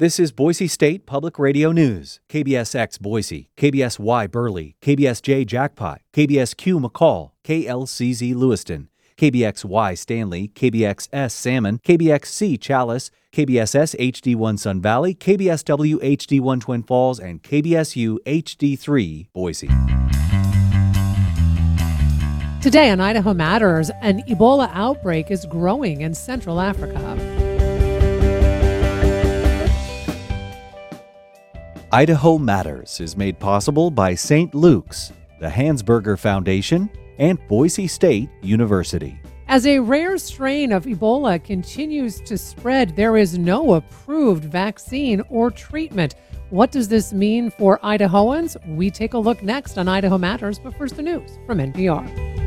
This is Boise State Public Radio News. KBSX Boise, KBSY Burley, KBSJ Jackpot, KBSQ McCall, KLCZ Lewiston, KBXY Stanley, KBXS Salmon, KBXC Chalice, KBSS HD1 Sun Valley, KBSW HD1 Twin Falls, and KBSU HD3 Boise. Today on Idaho Matters, an Ebola outbreak is growing in Central Africa. Idaho Matters is made possible by St. Luke's, the Hansberger Foundation, and Boise State University. As a rare strain of Ebola continues to spread, there is no approved vaccine or treatment. What does this mean for Idahoans? We take a look next on Idaho Matters, but first the news from NPR.